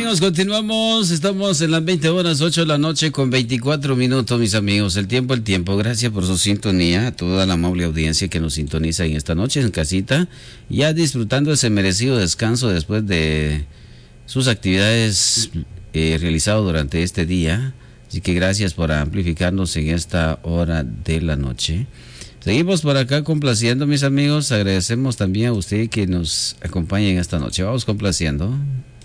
amigos, continuamos. Estamos en las 20 horas, 8 de la noche con 24 minutos, mis amigos. El tiempo. Gracias por su sintonía. A toda la amable audiencia que nos sintoniza en esta noche en casita. Ya disfrutando ese merecido descanso después de sus actividades realizadas durante este día. Así que gracias por amplificarnos en esta hora de la noche. Seguimos por acá complaciendo, mis amigos. Agradecemos también a usted que nos acompañe en esta noche. Vamos complaciendo.